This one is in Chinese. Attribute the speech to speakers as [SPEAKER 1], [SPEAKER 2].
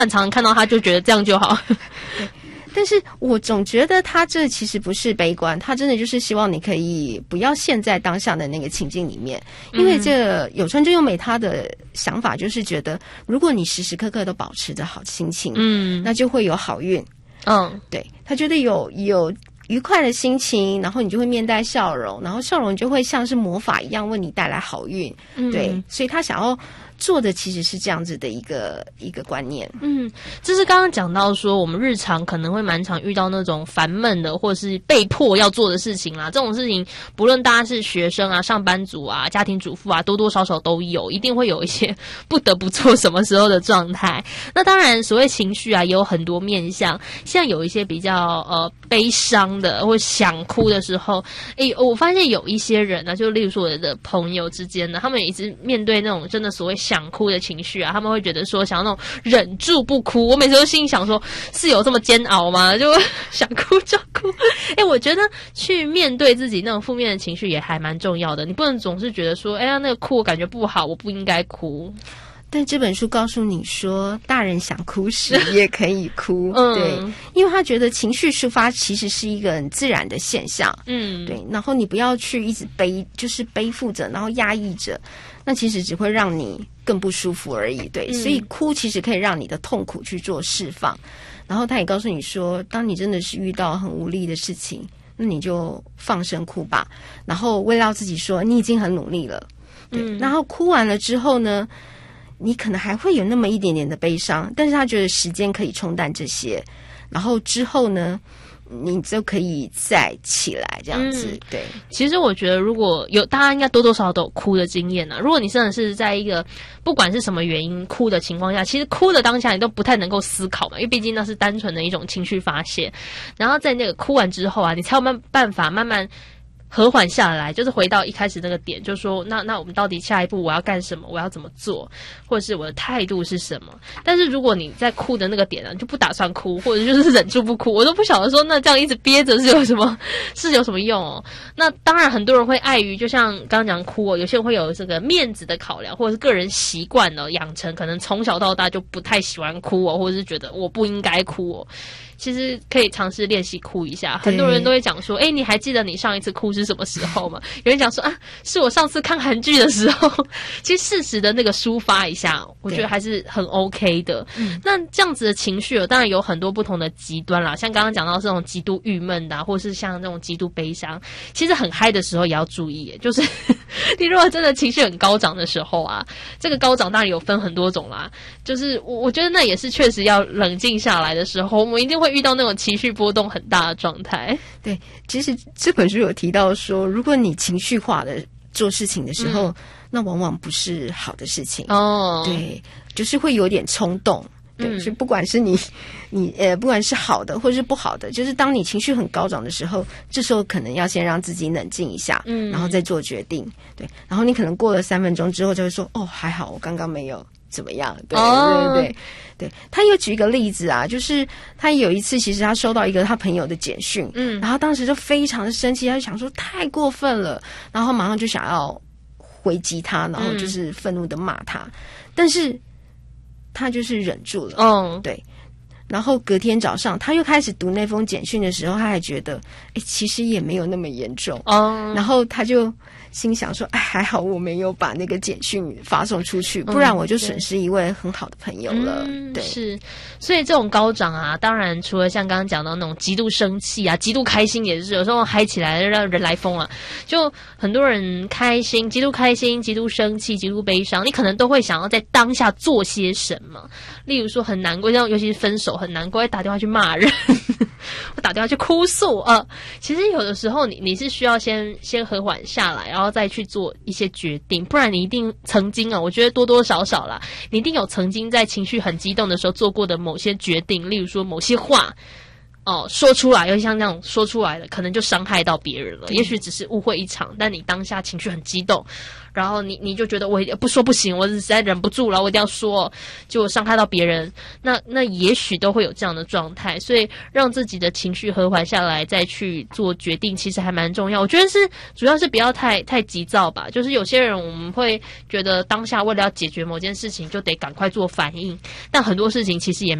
[SPEAKER 1] 常常看到他就觉得这样就好。
[SPEAKER 2] 但是我总觉得他这其实不是悲观，他真的就是希望你可以不要陷在当下的那个情境里面，因为这有川真由美他的想法就是觉得，如果你时时刻刻都保持着好心情，那就会有好运。对，他觉得有愉快的心情，然后你就会面带笑容，然后笑容就会像是魔法一样为你带来好运。对，所以他想要做的其实是这样子的一个观念。
[SPEAKER 1] 这是刚刚讲到说我们日常可能会蛮常遇到那种烦闷的或是被迫要做的事情啦，这种事情不论大家是学生啊、上班族啊、家庭主妇啊，多多少少都有，一定会有一些不得不做什么时候的状态。那当然所谓情绪啊也有很多面向，像有一些比较悲伤的或想哭的时候，我发现有一些人呢，就例如说我的朋友之间呢，他们也一直面对那种真的所谓想哭的情绪啊，他们会觉得说想要那种忍住不哭。我每次都心里想说，是有这么煎熬吗？就想哭就哭。我觉得去面对自己那种负面的情绪也还蛮重要的，你不能总是觉得说，那个哭我感觉不好，我不应该哭。
[SPEAKER 2] 但这本书告诉你说，大人想哭时也可以哭。对，因为他觉得情绪抒发其实是一个很自然的现象。对，然后你不要去一直就是背负着，然后压抑着，那其实只会让你更不舒服而已。对，所以哭其实可以让你的痛苦去做释放。然后他也告诉你说，当你真的是遇到很无力的事情，那你就放声哭吧，然后慰劳自己说你已经很努力了。对，然后哭完了之后呢，你可能还会有那么一点点的悲伤，但是他觉得时间可以冲淡这些，然后之后呢，你就可以再起来这样子。对，
[SPEAKER 1] 其实我觉得如果有大家应该多多少少都有哭的经验啊。如果你真的是在一个不管是什么原因哭的情况下，其实哭的当下你都不太能够思考嘛，因为毕竟那是单纯的一种情绪发泄。然后在那个哭完之后啊，你才有办法慢慢和缓下来，就是回到一开始那个点，就是说那我们到底下一步我要干什么，我要怎么做，或者是我的态度是什么。但是如果你在哭的那个点呢，就不打算哭，或者就是忍住不哭，我都不晓得说那这样一直憋着是有什么用哦。那当然很多人会碍于就像刚刚讲哭有些人会有这个面子的考量，或者是个人习惯养成，可能从小到大就不太喜欢哭或者是觉得我不应该哭其实可以尝试练习哭一下。很多人都会讲说你还记得你上一次哭是什么时候吗？有人讲说是我上次看韩剧的时候。其实适时的那个抒发一下，我觉得还是很 OK 的。那这样子的情绪当然有很多不同的极端啦，像刚刚讲到这种极度郁闷的或是像这种极度悲伤，其实很嗨的时候也要注意就是你如果真的情绪很高涨的时候啊，这个高涨当然有分很多种啦，就是我觉得那也是确实要冷静下来的时候，我们一定会遇到那种情绪波动很大的状态。
[SPEAKER 2] 对，其实这本书有提到说，如果你情绪化的做事情的时候，那往往不是好的事情。对，就是会有点冲动。对，所以不管是你不管是好的或者是不好的，就是当你情绪很高涨的时候，这时候可能要先让自己冷静一下，然后再做决定。对，然后你可能过了3分钟之后就会说还好我刚刚没有怎么样。对对，他有举一个例子啊，就是他有一次其实他收到一个他朋友的简讯，然后当时就非常的生气，他就想说太过分了，然后马上就想要回击他，然后就是愤怒的骂他，但是他就是忍住了。对，然后隔天早上他又开始读那封简讯的时候，他还觉得其实也没有那么严重。然后他就心想说还好我没有把那个简讯发送出去，不然我就损失一位很好的朋友了。对，
[SPEAKER 1] 是，所以这种高涨啊，当然除了像刚刚讲到那种极度生气啊、极度开心，也是有时候嗨起来让人来疯啊。就很多人开心、极度开心、极度生气、极度悲伤，你可能都会想要在当下做些什么。例如说很难过，像尤其是分手很难过，会打电话去骂人我打电话去哭诉其实有的时候你是需要先和缓下来，然后再去做一些决定，不然你一定曾经我觉得多多少少啦，你一定有曾经在情绪很激动的时候做过的某些决定，例如说某些话说出来，尤其像那种说出来的，可能就伤害到别人了。也许只是误会一场，但你当下情绪很激动，然后你就觉得我不说不行，我实在忍不住了，我一定要说，就伤害到别人。那也许都会有这样的状态，所以让自己的情绪和缓下来，再去做决定，其实还蛮重要。我觉得主要是不要太急躁吧。就是有些人我们会觉得当下为了要解决某件事情，就得赶快做反应，但很多事情其实也